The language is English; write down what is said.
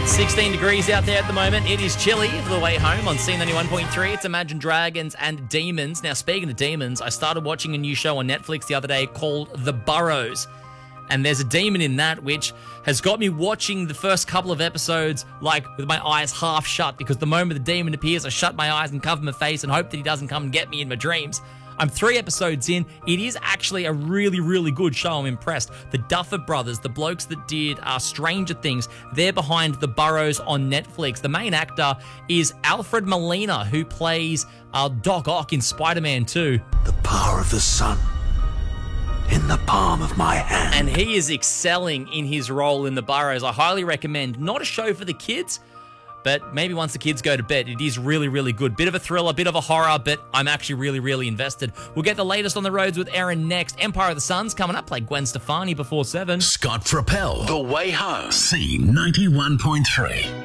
16 degrees out there at the moment. It is chilly for the way home on C91.3. It's Imagine Dragons and Demons. Now, speaking of demons, I started watching a new show on Netflix the other day called The Burrows. And there's a demon in that which has got me watching the first couple of episodes like with my eyes half shut, because the moment the demon appears, I shut my eyes and cover my face and hope that he doesn't come and get me in my dreams. I'm 3 episodes in. It is actually a really, really good show. I'm impressed. The Duffer Brothers, the blokes that did Stranger Things, they're behind The Burrows on Netflix. The main actor is Alfred Molina, who plays Doc Ock in Spider-Man 2. The power of the sun in the palm of my hand. And he is excelling in his role in The Burrows. I highly recommend. Not a show for the kids, but maybe once the kids go to bed, it is really, really good. Bit of a thriller, bit of a horror, but I'm actually really, really invested. We'll get the latest on the roads with Aaron next. Empire of the Sun's coming up. Play Gwen Stefani before 7. Scott Frappel. The way home. C91.3.